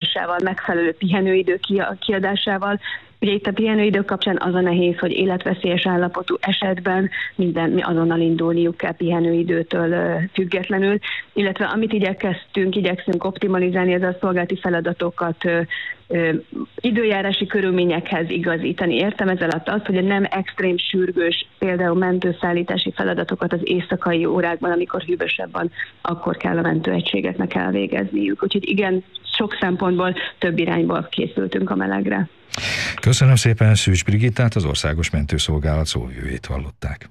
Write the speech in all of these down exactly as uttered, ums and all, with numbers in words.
kialakításával, megfelelő pihenőidő kiadásával. Ugye itt a pihenőidők kapcsán az a nehéz, hogy életveszélyes állapotú esetben minden mi azonnal indulniuk kell pihenőidőtől függetlenül, illetve amit igyekeztünk, igyekszünk optimalizálni, ez a szolgálati feladatokat ö, ö, időjárási körülményekhez igazítani. Értem ez alatt azt, hogy nem extrém sürgős, például mentőszállítási feladatokat az éjszakai órákban, amikor hűvösebb van, akkor kell a mentőegységeknek elvégezniük. Úgyhogy igen, sok szempontból több irányból készültünk a melegre. Köszönöm szépen, Szűcs Brigittát, az Országos Mentőszolgálat szóvivőjét hallották.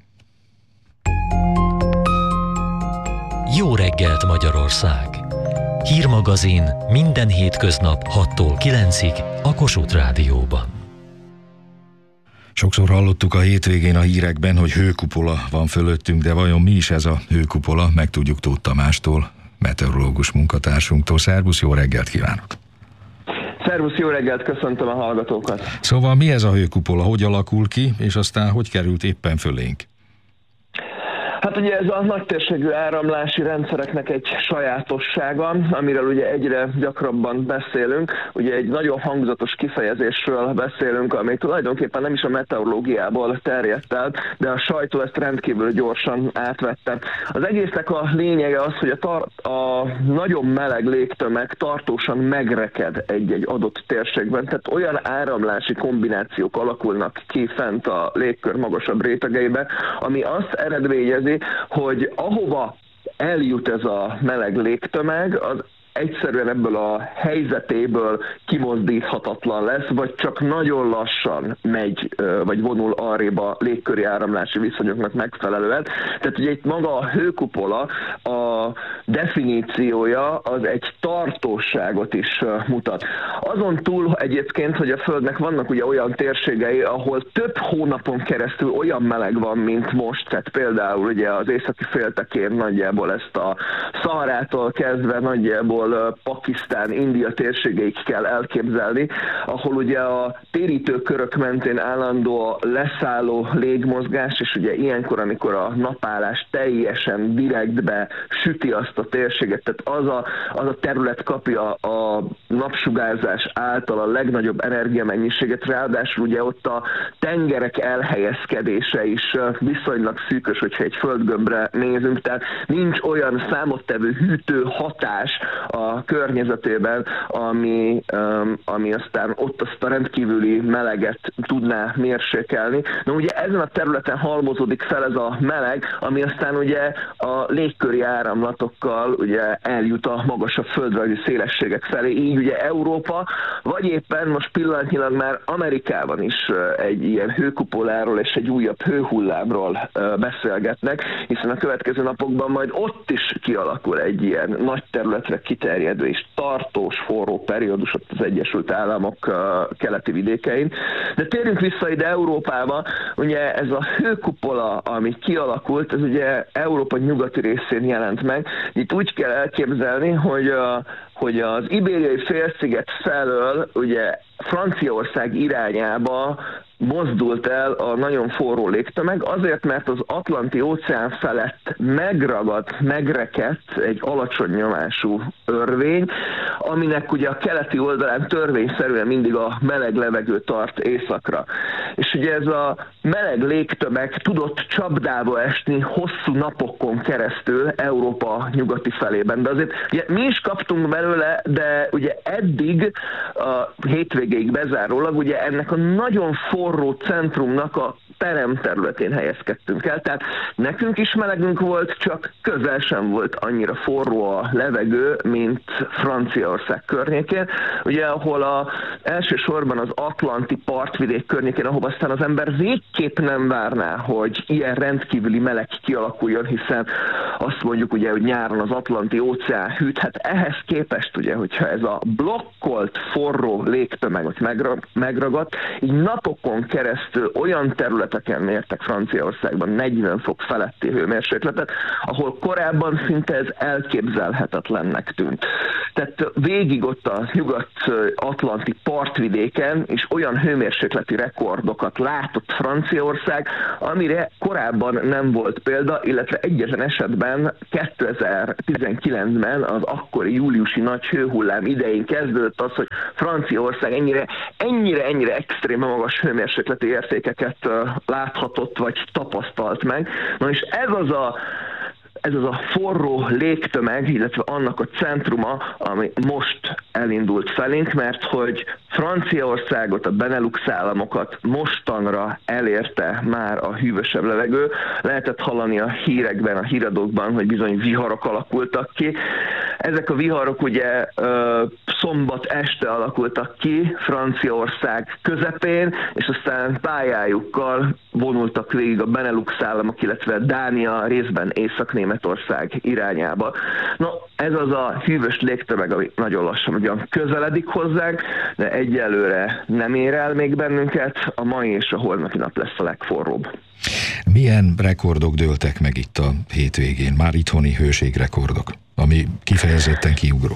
Jó reggelt, Magyarország! Hírmagazin minden hétköznap hattól kilencig a Kossuth Rádióban. Sokszor hallottuk a hétvégén a hírekben, hogy hőkupola van fölöttünk, de vajon mi is ez a hőkupola? Megtudjuk Tóth Tamástól, meteorológus munkatársunktól. Szervusz, jó reggelt kívánok! Szervusz, jó reggelt, köszöntöm a hallgatókat! Szóval mi ez a hőkupola, hogy alakul ki, és aztán hogy került éppen fölénk? Hát ugye ez a nagytérségű áramlási rendszereknek egy sajátossága, amiről ugye egyre gyakrabban beszélünk. Ugye egy nagyon hangzatos kifejezésről beszélünk, ami tulajdonképpen nem is a meteorológiából terjedt el, de a sajtó ezt rendkívül gyorsan átvette. Az egésznek a lényege az, hogy a, tar- a nagyon meleg légtömeg tartósan megreked egy-egy adott térségben, tehát olyan áramlási kombinációk alakulnak ki fent a légkör magasabb rétegeiben, ami azt eredményezi, hogy ahova eljut ez a meleg légtömeg, az egyszerűen ebből a helyzetéből kimozdíthatatlan lesz, vagy csak nagyon lassan megy, vagy vonul arrébb a légköri áramlási viszonyoknak megfelelően. Tehát ugye itt maga a hőkupola, a definíciója az egy tartóságot is mutat. Azon túl egyébként, hogy a Földnek vannak ugye olyan térségei, ahol több hónapon keresztül olyan meleg van, mint most, tehát például ugye az északi féltekén nagyjából ezt a Szaharától kezdve nagyjából Pakisztán, India térségeig kell elképzelni, ahol ugye a térítőkörök mentén állandó a leszálló légmozgás, és ugye ilyenkor, amikor a napállás teljesen direktbe süti azt a térséget, tehát az a, az a terület kapja a napsugárzás által a legnagyobb energiamennyiséget, ráadásul ugye ott a tengerek elhelyezkedése is viszonylag szűkös, hogyha egy földgömbre nézünk, tehát nincs olyan számottevő hűtő hatás a környezetében, ami, ami aztán ott azt a rendkívüli meleget tudná mérsékelni. Na ugye ezen a területen halmozódik fel ez a meleg, ami aztán ugye a légköri áramlatokkal ugye eljut a magasabb földrajzi szélességek felé, így ugye Európa, vagy éppen most pillanatnyilag már Amerikában is egy ilyen hőkupoláról és egy újabb hőhullámról beszélgetnek, hiszen a következő napokban majd ott is kialakul egy ilyen nagy területre kiterjedő és tartós forró periódus ott az Egyesült Államok keleti vidékein. De térjünk vissza ide Európába, ugye ez a hőkupola, ami kialakult, ez ugye Európa nyugati részén jelent meg. Itt úgy kell elképzelni, hogy, a, hogy az Ibériai félsziget felől ugye Franciaország irányába mozdult el a nagyon forró légtömeg, azért, mert az Atlanti óceán felett megragadt, megrekedt egy alacsony nyomású örvény, aminek ugye a keleti oldalán törvényszerűen mindig a meleg levegő tart északra. És ugye ez a meleg légtömeg tudott csapdába esni hosszú napokon keresztül Európa nyugati felében. De azért ugye mi is kaptunk belőle, de ugye eddig a hétvégéig bezárólag ugye ennek a nagyon forró centrumnak a peremterületén helyezkedtünk el, tehát nekünk is melegünk volt, csak közel sem volt annyira forró a levegő, mint Franciaország környékén, ugye ahol a, elsősorban az Atlanti partvidék környékén, ahol aztán az ember végképp nem várná, hogy ilyen rendkívüli meleg kialakuljon, hiszen azt mondjuk ugye, hogy nyáron az Atlanti óceán hűt, hát ehhez képest ugye, hogyha ez a blokkolt forró légtömeg megragadt, így napokon keresztül olyan területeken mértek Franciaországban negyven fok feletti hőmérsékletet, ahol korábban szinte ez elképzelhetetlennek tűnt. Tehát végig ott a nyugat-atlanti partvidéken is olyan hőmérsékleti rekordok rekordokat látott Franciaország, amire korábban nem volt példa, illetve egyetlen esetben kétezer-tizenkilencben az akkori júliusi nagy hőhullám idején kezdődött az, hogy Franciaország ennyire, ennyire, ennyire extrém magas hőmérsékleti értékeket láthatott, vagy tapasztalt meg. Na és ez az a Ez az a forró légtömeg, illetve annak a centruma, ami most elindult felénk, mert hogy Franciaországot, a Benelux államokat mostanra elérte már a hűvösebb levegő. Lehetett hallani a hírekben, a híradókban, hogy bizony viharok alakultak ki. Ezek a viharok ugye szombat este alakultak ki Franciaország közepén, és aztán pályájukkal vonultak végig a Benelux államok, illetve Dánia, részben Észak-Németország irányába. No, ez az a hűvös légtömeg, ami nagyon lassan ugyan közeledik hozzánk, de egyelőre nem ér el még bennünket, a mai és a holnapi nap lesz a legforróbb. Milyen rekordok dőltek meg itt a hétvégén? Már itthoni hőségrekordok, ami kifejezetten kiugró.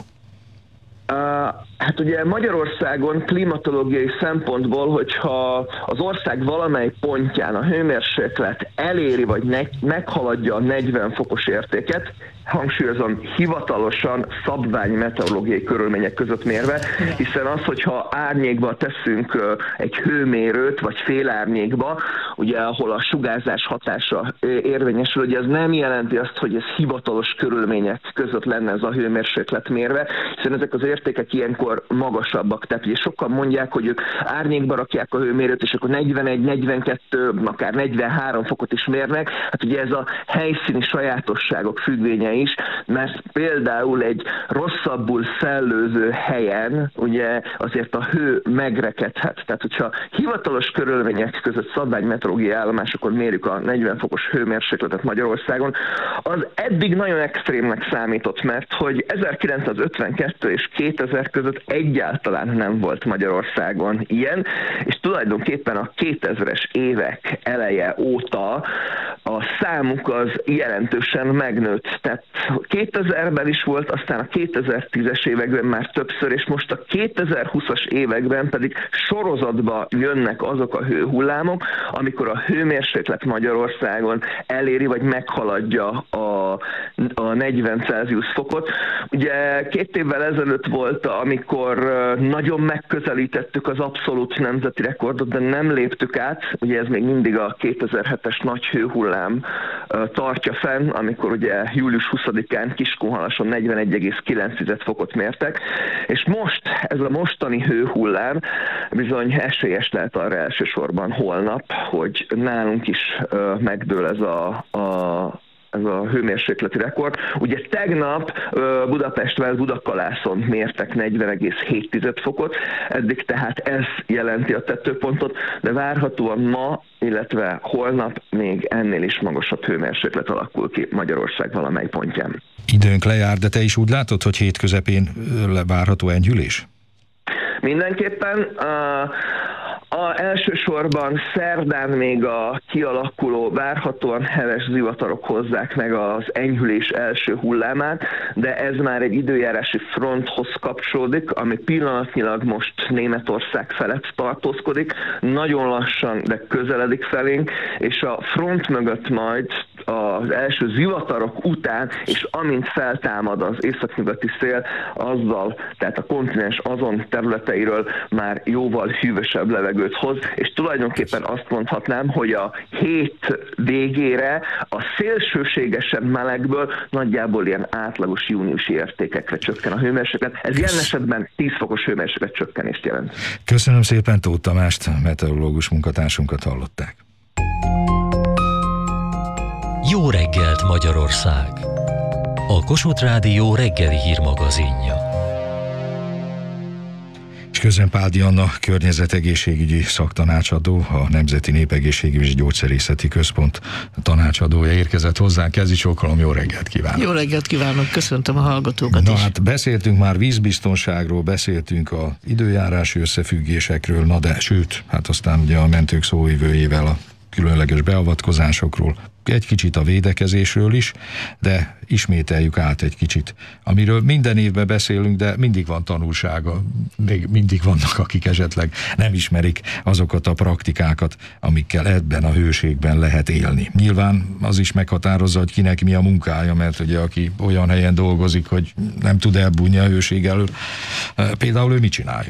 Uh, hát ugye Magyarországon klimatológiai szempontból, hogyha az ország valamely pontján a hőmérséklet eléri vagy ne- meghaladja a negyven fokos értéket, hangsúlyozom, hivatalosan szabványi meteorológiai körülmények között mérve, hiszen az, hogyha árnyékba teszünk egy hőmérőt, vagy félárnyékba, ugye ahol a sugárzás hatása érvényesül, ugye ez nem jelenti azt, hogy ez hivatalos körülmények között lenne ez a hőmérséklet mérve, hiszen ezek az értékek ilyenkor magasabbak. Tehát ugye sokan mondják, hogy ők árnyékba rakják a hőmérőt, és akkor negyvenegy, negyvenkettő, akár negyvenhárom fokot is mérnek. Hát ugye ez a helyszíni sajátosságok függvénye is, mert például egy rosszabbul szellőző helyen ugye azért a hő megrekedhet. Tehát hogyha hivatalos körülmények között szabványmeteorológiai állomásokon mérjük a negyven fokos hőmérsékletet Magyarországon, az eddig nagyon extrémnek számított, mert hogy ezerkilencszázötvenkettő és kétezer között egyáltalán nem volt Magyarországon ilyen, és tulajdonképpen a kétezres évek eleje óta a számuk az jelentősen megnőtt. Tehát kétezerben is volt, aztán a kétezer-tízes években már többször, és most a kétezer-húszas években pedig sorozatba jönnek azok a hőhullámok, amikor a hőmérséklet Magyarországon eléri, vagy meghaladja a, a negyven Celsius fokot. Ugye két évvel ezelőtt volt, amikor nagyon megközelítettük az abszolút nemzeti rekordot, de nem léptük át. Ugye ez még mindig a kétezer-hetes nagy hőhullám tartja fenn, amikor ugye július huszadikán Kiskunhalason negyvenegy egész kilenc fokot mértek, és most ez a mostani hőhullám bizony esélyes lehet arra elsősorban holnap, hogy nálunk is megdől ez a, a ez a hőmérsékleti rekord. Ugye tegnap Budapestvel Budakalászon mértek negyven egész hét fokot, eddig tehát ez jelenti a tetőpontot, de várhatóan ma, illetve holnap még ennél is magasabb hőmérséklet alakul ki Magyarország valamely pontján. Időnk lejár, de te is úgy látod, hogy hét közepén várható enyhülés? Mindenképpen. Uh, A elsősorban szerdán még a kialakuló, várhatóan heves zivatarok hozzák meg az enyhülés első hullámát, de ez már egy időjárási fronthoz kapcsolódik, ami pillanatnyilag most Németország felett tartózkodik, nagyon lassan, de közeledik felénk, és a front mögött majd az első zivatarok után, és amint feltámad az északnyugati szél, azzal, tehát a kontinens azon területeiről már jóval hűvösebb levegőt hoz, és tulajdonképpen azt mondhatnám, hogy a hét végére a szélsőségesen melegből nagyjából ilyen átlagos júniusi értékekre csökken a hőmérséklet. Ez jelen esetben tíz fokos hőmérséklet csökkenést jelent. Köszönöm szépen, Tóth Tamást, meteorológus munkatársunkat hallották. Jó reggelt, Magyarország! A Kossuth Rádió reggeli hírmagazinja. És közben Páldi Anna környezetegészségügyi szaktanácsadó, a Nemzeti Népegészségügyi és Gyógyszerészeti Központ tanácsadója érkezett hozzánk. Kezdi csókolom, jó reggelt kívánok! Jó reggelt kívánok, köszöntöm a hallgatókat na is. Hát beszéltünk már vízbiztonságról, beszéltünk a időjárási összefüggésekről, na de sőt, hát aztán ugye a mentők szóvivőjével, a különleges beavatkozásokról, egy kicsit a védekezésről is, de ismételjük át egy kicsit, amiről minden évben beszélünk, de mindig van tanulsága, még mindig vannak, akik esetleg nem ismerik azokat a praktikákat, amikkel ebben a hőségben lehet élni. Nyilván az is meghatározza, hogy kinek mi a munkája, mert ugye aki olyan helyen dolgozik, hogy nem tud elbújni a hőség elől, például ő mit csináljon?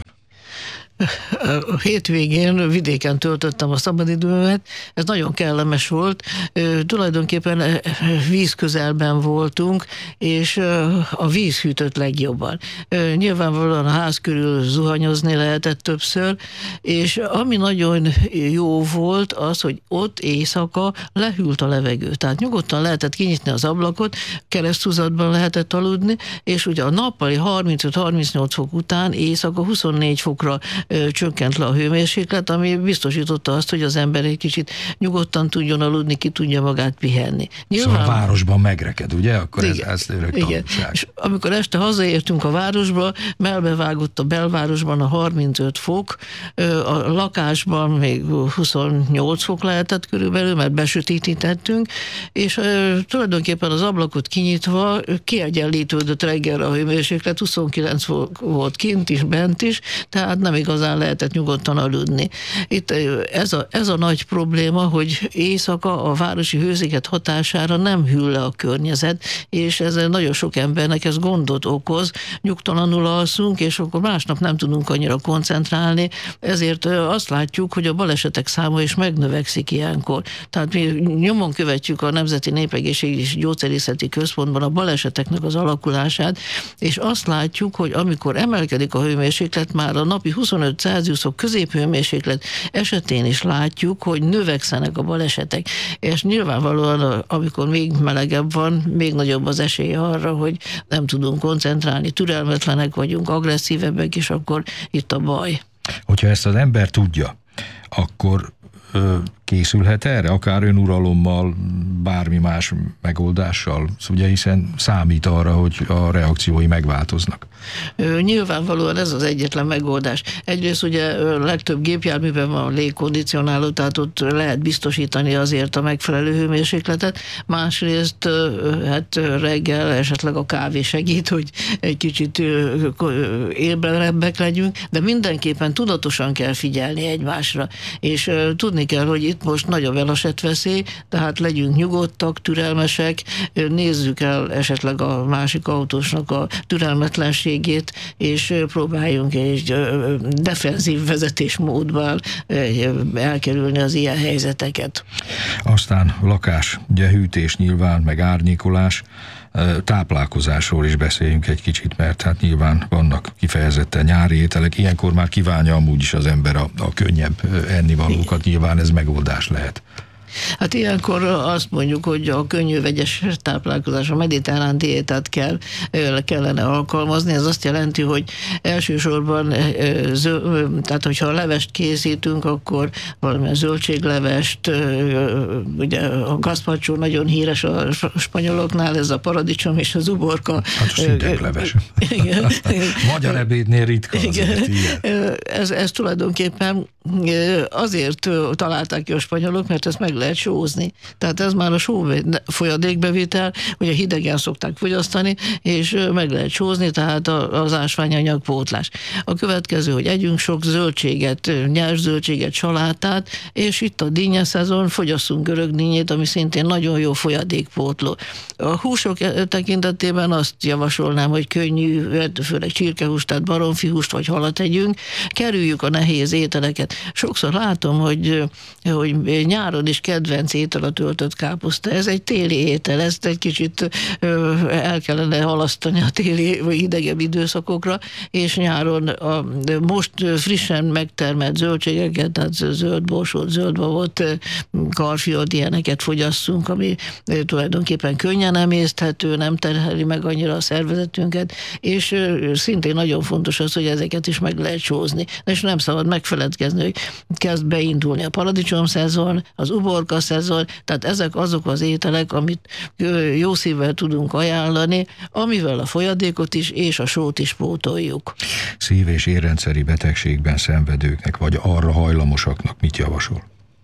A hétvégén vidéken töltöttem a szabadidőmet, ez nagyon kellemes volt, tulajdonképpen víz közelben voltunk, és a víz hűtött legjobban. Nyilvánvalóan a ház körül zuhanyozni lehetett többször, és ami nagyon jó volt az, hogy ott éjszaka lehűlt a levegő, tehát nyugodtan lehetett kinyitni az ablakot, kereszthúzatban lehetett aludni, és ugye a nappali harmincöt-harmincnyolc fok után éjszaka huszonnégy fokra csökkent le a hőmérséklet, ami biztosította azt, hogy az ember egy kicsit nyugodtan tudjon aludni, ki tudja magát pihenni. Nyilván... Szóval a városban megreked, ugye? Akkor igen, ez, ez örök igen. És amikor este hazaértünk a városba, melbevágott a belvárosban a harmincöt fok, a lakásban még huszonnyolc fok lehetett körülbelül, mert besötétítettünk, és tulajdonképpen az ablakot kinyitva kiegyenlítődött reggelre a hőmérséklet, huszonkilenc fok volt kint is, bent is, tehát nem igazán lehetett nyugodtan aludni. Itt ez a, ez a nagy probléma, hogy éjszaka a városi hősziget hatására nem hűl le a környezet, és ez nagyon sok embernek ez gondot okoz, nyugtalanul alszunk, és akkor másnap nem tudunk annyira koncentrálni, ezért azt látjuk, hogy a balesetek száma is megnövekszik ilyenkor. Tehát mi nyomon követjük a Nemzeti Népegészségügyi és Gyógyszerészeti Központban a baleseteknek az alakulását, és azt látjuk, hogy amikor emelkedik a hőmérséklet, már a napi huszonöt Celsiusok középhőmérséklet esetén is látjuk, hogy növekszenek a balesetek. És nyilvánvalóan, amikor még melegebb van, még nagyobb az esély arra, hogy nem tudunk koncentrálni, türelmetlenek vagyunk, agresszívebbek, és akkor itt a baj. Hogyha ezt az ember tudja, akkor ö, készülhet erre, akár önuralommal, bármi más megoldással, ugye, hiszen számít arra, hogy a reakciói megváltoznak. Nyilvánvalóan ez az egyetlen megoldás. Egyrészt ugye legtöbb gépjárműben van légkondicionáló, tehát ott lehet biztosítani azért a megfelelő hőmérsékletet. Másrészt hát reggel esetleg a kávé segít, hogy egy kicsit ébredebbek legyünk, de mindenképpen tudatosan kell figyelni egymásra. És tudni kell, hogy itt most nagy a balesetveszély, tehát legyünk nyugodtak, türelmesek, nézzük el esetleg a másik autósnak a türelmetlenségét, és próbáljunk egy defenzív vezetésmódban elkerülni az ilyen helyzeteket. Aztán lakás, ugye hűtés nyilván, meg árnyékolás, táplálkozásról is beszéljünk egy kicsit, mert hát nyilván vannak kifejezetten nyári ételek, ilyenkor már kívánja amúgy is az ember a, a könnyebb ennivalókat, nyilván ez megoldás lehet. Hát ilyenkor azt mondjuk, hogy a könnyű vegyes táplálkozás, a mediterrán diétát kell, kellene alkalmazni. Ez azt jelenti, hogy elsősorban, tehát hogyha a levest készítünk, akkor valamilyen zöldséglevest, ugye a gazpacho nagyon híres a spanyoloknál, ez a paradicsom és az uborka. Hát a szündegleves. Magyar ebédnél ritka azért ilyen. Ez, ez tulajdonképpen azért találták ki a spanyolok, mert ezt meg lehet sózni. Tehát ez már a só folyadékbevitel, ugye hidegen szokták fogyasztani, és meg lehet sózni, tehát az ásványanyag pótlás. A következő, hogy együnk sok zöldséget, nyers zöldséget, salátát, és itt a dinnye szezon, fogyasszunk görög dinnyét, ami szintén nagyon jó folyadékpótló. A húsok tekintetében azt javasolnám, hogy könnyű, főleg csirkehúst, tehát baromfihúst vagy halat együnk, kerüljük a nehéz ételeket. Sokszor látom, hogy, hogy nyáron is kedvenc étel a töltött káposzta. Ez egy téli étel, ezt egy kicsit el kellene halasztani a téli vagy hidegebb időszakokra, és nyáron a most frissen megtermelt zöldségeket, tehát zöld borsót, zöld babot, karfiot, ilyeneket fogyasszunk, ami tulajdonképpen könnyen emészthető, nem terheli meg annyira a szervezetünket, és szintén nagyon fontos az, hogy ezeket is meg lehet sózni. És nem szabad megfeledkezni, hogy kezd beindulni a paradicsom szezon, az uborka szezon, tehát ezek azok az ételek, amit jó szívvel tudunk ajánlani, amivel a folyadékot is és a sót is pótoljuk. Szív- és érrendszeri betegségben szenvedőknek, vagy arra hajlamosaknak mit javasol?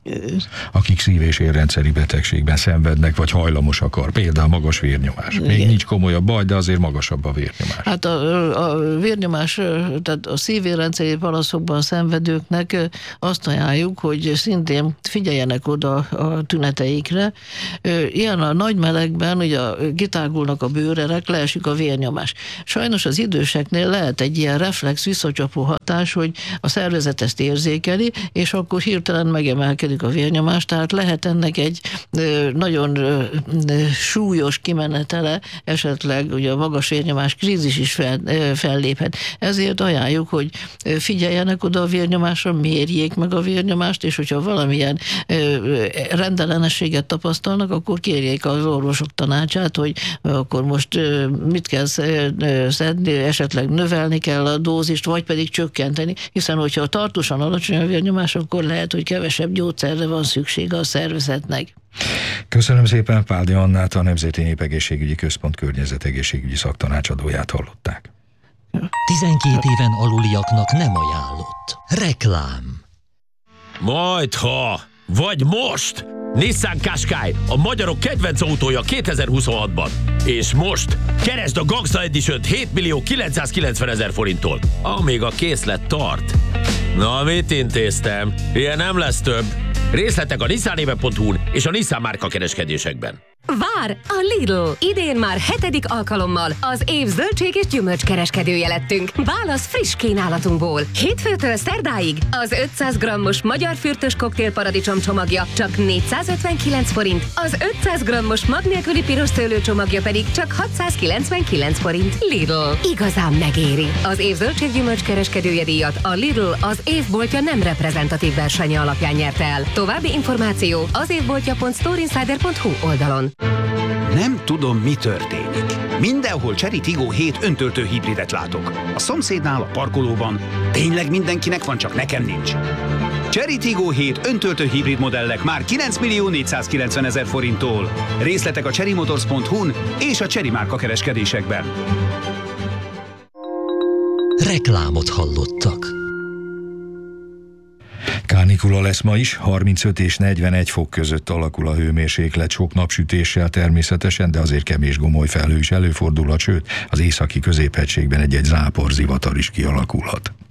akik szív- és érrendszeri betegségben szenvednek, vagy hajlamosak arra, például magas vérnyomás. Még Igen. nincs komolyabb baj, de azért magasabb a vérnyomás. Hát a, a vérnyomás, tehát a szívérrendszeri panaszokban szenvedőknek azt ajánljuk, hogy szintén figyeljenek oda a tüneteikre. Ilyen a nagy melegben ugye kitágulnak a bőrerek, leesik a vérnyomás. Sajnos az időseknél lehet egy ilyen reflex visszacsapó hatás, hogy a szervezet ezt érzékeli, és akkor hirtelen megemelkedik a vérnyomás, tehát lehet ennek egy nagyon súlyos kimenetele, esetleg ugye a magas vérnyomás krízis is fel, felléphet. Ezért ajánljuk, hogy figyeljenek oda a vérnyomásra, mérjék meg a vérnyomást, és hogyha valamilyen rendellenességet tapasztalnak, akkor kérjék az orvosok tanácsát, hogy akkor most mit kell szedni, esetleg növelni kell a dózist, vagy pedig csökkenteni, hiszen hogyha tartósan alacsony a vérnyomás, akkor lehet, hogy kevesebb gyógyszerre van szüksége a szervezetnek. Köszönöm szépen, Páldi Annát, a Nemzeti Népegészségügyi Központ környezetegészségügyi szaktanácsadóját hallották. tizenkét éven aluliaknak nem ajánlott. Reklám. Majdha, vagy most! Nissan Qashqai, a magyarok kedvenc autója kétezer-huszonhatban. És most keresd a Gangsta Edition-t hét millió kilencszázkilencvenezer forinttól, amíg a készlet tart. Na, mit intéztem? Ilyen nem lesz több. Részletek a nissanéve pont hu-n és a Nissan márka kereskedésekben. Vár a Lidl! Idén már hetedik alkalommal az év zöldség és gyümölcs kereskedője lettünk. Válasz friss kínálatunkból. Hétfőtől szerdáig az ötszáz grammos magyar fürtös koktél paradicsom csomagja csak négyszázötvenkilenc forint, az ötszáz grammos mag nélküli piros szőlő csomagja pedig csak hatszázkilencvenkilenc forint. Lidl. Igazán megéri. Az év zöldség gyümölcs kereskedője díjat a Lidl az évboltja nem reprezentatív versenye alapján nyerte el. További információ az évboltja pont storeinsider pont hu oldalon. Nem tudom, mi történik. Mindenhol Chery Tiggo hét öntöltő hibridet látok. A szomszédnál, a parkolóban. Tényleg mindenkinek van, csak nekem nincs. Chery Tiggo hét öntöltő hibrid modellek már kilenc millió négyszázkilencvenezer forinttól. Részletek a chery motors pont hu-n és a Chery márka kereskedésekben. Reklámot hallottak. Kánikula lesz ma is, harmincöt és negyvenegy fok között alakul a hőmérséklet, sok napsütéssel természetesen, de azért kevés gomoly felhő is előfordulhat, sőt, az északi középhegységben egy-egy záporzivatar is kialakulhat.